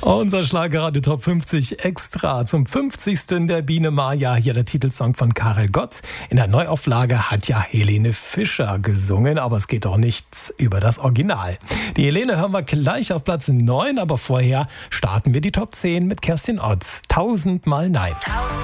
Unser Schlagerradio Top 50 Extra zum 50. der Biene Maya. Hier der Titelsong von Karel Gott. In der Neuauflage hat ja Helene Fischer gesungen, aber es geht doch nichts über das Original. Die Helene hören wir gleich auf Platz 9, aber vorher starten wir die Top 10 mit Kerstin Ott. 1000 Mal Nein.